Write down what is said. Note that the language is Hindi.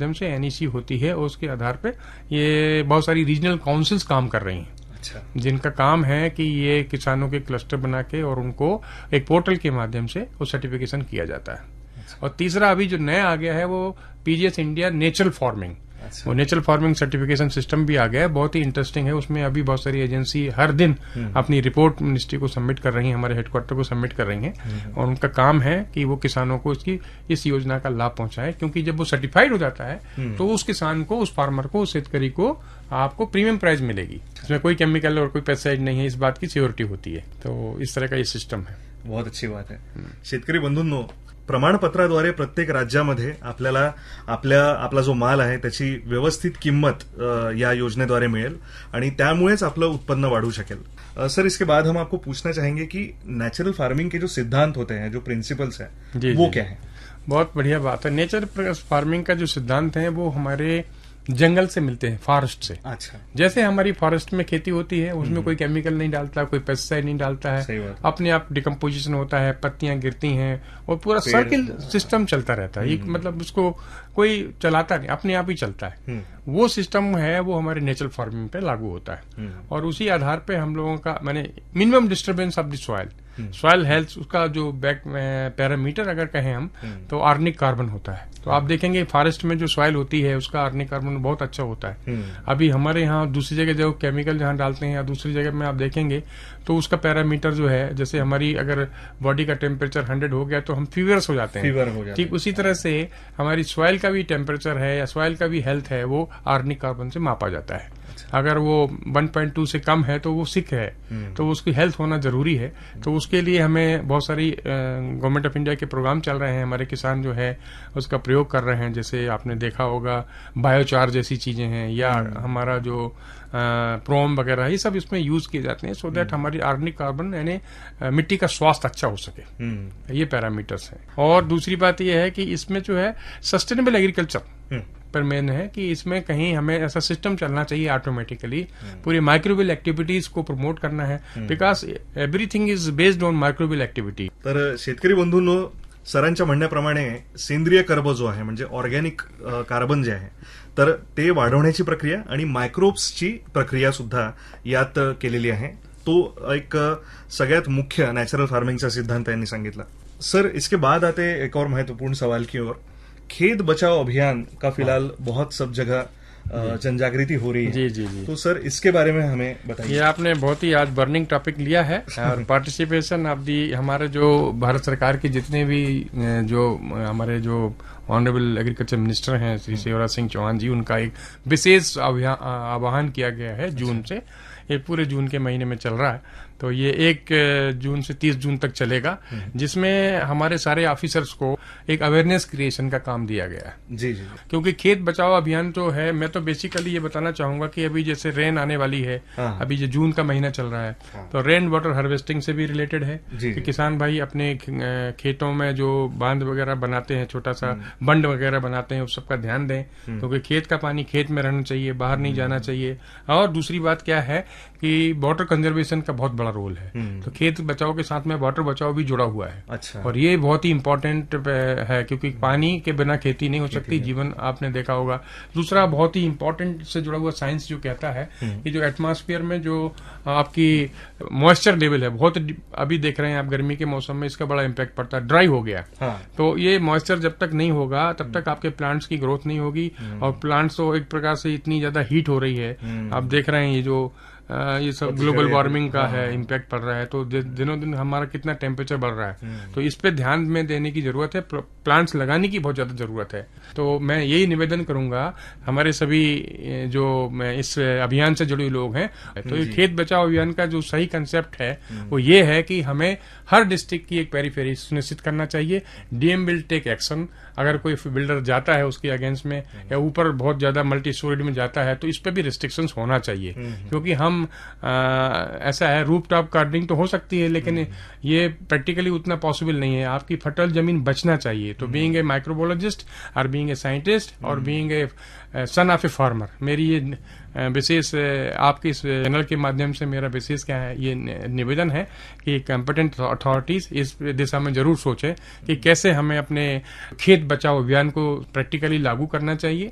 माध्यम से एनईसी होती है, और उसके आधार पे ये बहुत सारी रीजनल काउंसिल्स काम कर रही हैं। अच्छा। जिनका काम है कि ये किसानों के क्लस्टर बना के और उनको एक पोर्टल के माध्यम से वो सर्टिफिकेशन किया जाता है। और तीसरा अभी जो नया आ गया है वो पीजीएस इंडिया नेचुरल फार्मिंग, वो नेचुरल फार्मिंग सर्टिफिकेशन सिस्टम भी आ गया है, बहुत ही इंटरेस्टिंग है। उसमें अभी बहुत सारी एजेंसी हर दिन अपनी रिपोर्ट मिनिस्ट्री को सबमिट कर रही हैं, हमारे हेडक्वार्टर को सबमिट कर रही हैं, और उनका काम है कि वो किसानों को इस योजना का लाभ पहुंचाए, क्योंकि जब वो सर्टिफाइड हो जाता है तो उस किसान को, उस फार्मर को, उस शेतकरी को आपको प्रीमियम प्राइस मिलेगी, इसमें कोई केमिकल और कोई पेस्टिसाइड नहीं है, इस बात की सिक्योरिटी होती है। तो इस तरह का ये सिस्टम है। बहुत अच्छी बात है। शेतकरी बंधूंनो, प्रमाणपत्राद्वारे प्रत्येक राज्यामध्ये आपला जो माल आहे त्याची व्यवस्थित किंमत या योजनेद्वारे मिळेल आणि त्यामुळेच आपलं उत्पन्न वाढू शकेल। सर, इसके बाद हम आपको पूछना चाहेंगे कि नेचुरल फार्मिंग के जो सिद्धांत होते हैं, जो प्रिंसिपल्स हैं, वो क्या है? बहुत बढ़िया बात है। नेचुरल फार्मिंग का जो सिद्धांत है वो हमारे जंगल से मिलते हैं, फॉरेस्ट से। अच्छा। जैसे हमारी फॉरेस्ट में खेती होती है, उसमें कोई केमिकल नहीं डालता, कोई पेस्टिसाइड नहीं डालता है, अपने आप डिकम्पोजिशन होता है, पत्तियां गिरती हैं और पूरा सर्किल सिस्टम चलता रहता है। मतलब उसको कोई चलाता नहीं, अपने आप ही चलता है। वो सिस्टम है वो हमारे नेचुरल फार्मिंग पे लागू होता है, और उसी आधार पे हम लोगों का माने minimum disturbance of the soil health, उसका जो बैक पैरामीटर अगर कहें हम तो ऑर्गेनिक कार्बन होता है। तो आप देखेंगे फॉरेस्ट में जो सॉइल होती है उसका ऑर्गेनिक कार्बन बहुत अच्छा होता है। अभी हमारे यहाँ दूसरी जगह जो केमिकल जहाँ डालते हैं या दूसरी जगह में आप देखेंगे तो उसका पैरामीटर जो है, जैसे हमारी अगर बॉडी का टेम्परेचर 100 हो गया तो हम फीवर्स हो जाते हैं। ठीक उसी तरह से हमारी सॉइल का भी टेम्परेचर है या सॉइल का भी हेल्थ है वो ऑर्गेनिक कार्बन से मापा जाता है। अगर वो 1.2 से कम है तो वो सिक है, तो उसकी हेल्थ होना जरूरी है। तो उसके लिए हमें बहुत सारी गवर्नमेंट ऑफ इंडिया के प्रोग्राम चल रहे हैं, हमारे किसान जो है उसका प्रयोग कर रहे हैं। जैसे आपने देखा होगा बायोचार जैसी चीजें हैं, या हमारा जो प्रोम वगैरह, ये सब इसमें यूज किए जाते हैं, सो दैट हमारी ऑर्गेनिक कार्बन यानी मिट्टी का स्वास्थ्य अच्छा हो सके। ये पैरामीटर्स हैं। और दूसरी बात यह है कि इसमें जो है सस्टेनेबल एग्रीकल्चर पर मेन है कि इसमें कहीं हमें ऐसा सिस्टम चलना चाहिए ऑटोमेटिकली, पूरी माइक्रोबियल एक्टिविटीज को प्रमोट करना है, because everything is based on microbial activity. तर शेतकरी बंधूंनो, सरांच्या म्हणण्याप्रमाणे सेंद्रिय कर्ब जो आहे म्हणजे ऑर्गॅनिक कार्बन जे आहे तर ते वाढवण्याची प्रक्रिया आणि मायक्रोब्सची प्रक्रिया सुद्धा यात केलेली आहे। तो एक सगळ्यात मुख्य नॅचरल फार्मिंगचा सिद्धांत यांनी सांगितला। सर, इसके बाद आते एक और महत्वपूर्ण सवाल की ओर। खेत बचाओ अभियान का फिलहाल बहुत सब जगह जनजागृति हो रही है। जी। तो सर, इसके बारे में हमें बताइए। ये आपने बहुत ही आज बर्निंग टॉपिक लिया है। और पार्टिसिपेशन ऑफ दी हमारे जो भारत सरकार के जितने भी जो हमारे जो ऑनरेबल एग्रीकल्चर मिनिस्टर हैं श्री शिवराज सिंह चौहान जी, उनका एक विशेष आह्वान किया गया है जून से। ये पूरे जून के महीने में चल रहा है। तो ये 1 जून से 30 जून तक चलेगा, जिसमें हमारे सारे ऑफिसर्स को एक अवेयरनेस क्रिएशन का काम दिया गया है। जी। क्योंकि खेत बचाओ अभियान तो है, मैं तो बेसिकली ये बताना चाहूंगा कि अभी जैसे रेन आने वाली है, अभी जो जून का महीना चल रहा है, तो रेन वाटर हार्वेस्टिंग से भी रिलेटेड है कि किसान भाई अपने खेतों में जो बांध वगैरह बनाते हैं, छोटा सा बंड वगैरह बनाते हैं, उस सबका ध्यान दें, क्योंकि खेत का पानी खेत में रहना चाहिए, बाहर नहीं जाना चाहिए। और दूसरी बात क्या है कि वाटर कंजर्वेशन का बहुत बड़ा रोल है, तो खेत बचाओ के साथ में वाटर बचाओ भी जुड़ा हुआ है। अच्छा। और ये बहुत ही इंपॉर्टेंट है, क्योंकि पानी के बिना खेती नहीं हो सकती, जीवन आपने देखा होगा। दूसरा बहुत ही इंपॉर्टेंट से जुड़ा हुआ साइंस जो कहता है कि जो एटमॉस्फेयर में जो आपकी मॉइस्चर लेवल है, बहुत अभी देख रहे हैं आप गर्मी के मौसम में इसका बड़ा इम्पैक्ट पड़ता है, ड्राई हो गया। तो ये मॉइस्चर जब तक नहीं होगा तब तक आपके प्लांट्स की ग्रोथ नहीं होगी, और प्लांट्स तो एक प्रकार से इतनी ज्यादा हीट हो रही है, आप देख रहे हैं ये सब ग्लोबल वार्मिंग का है इम्पैक्ट पड़ रहा है। तो दिनों दिन हमारा कितना टेम्परेचर बढ़ रहा है, तो इस पे ध्यान में देने की जरूरत है, प्लांट्स लगाने की बहुत ज्यादा जरूरत है। तो मैं यही निवेदन करूंगा हमारे सभी जो इस अभियान से जुड़े लोग हैं, तो ये खेत बचाओ अभियान का जो सही कंसेप्ट है वो ये है कि हमें हर डिस्ट्रिक्ट की एक पेरीफेरी सुनिश्चित करना चाहिए। DM will take action. अगर कोई बिल्डर जाता है उसके अगेंस्ट में या ऊपर बहुत ज्यादा मल्टी स्टोरीड में जाता है तो इस पे भी रिस्ट्रिक्शंस होना चाहिए, क्योंकि हम ऐसा है रूफ टॉप गार्डनिंग तो हो सकती है, लेकिन ये प्रैक्टिकली उतना पॉसिबल नहीं है। आपकी फर्टाइल जमीन बचना चाहिए। तो बीइंग ए माइक्रोबायोलॉजिस्ट और बीइंग ए साइंटिस्ट और being a son of a farmer, मेरी ये विशेष आपके इस चैनल के माध्यम से मेरा विशेष क्या है ये निवेदन है कि कॉम्पिटेंट अथॉरिटीज इस दिशा में जरूर सोचें कि कैसे हमें अपने खेत बचाओ अभियान को प्रैक्टिकली लागू करना चाहिए।